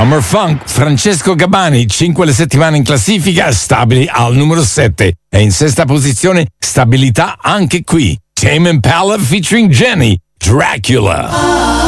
Summer Funk, Francesco Gabbani, 5 le settimane in classifica, stabili al numero 7. E in sesta posizione, stabilità anche qui. Tame Impala featuring Jenny, Dracula.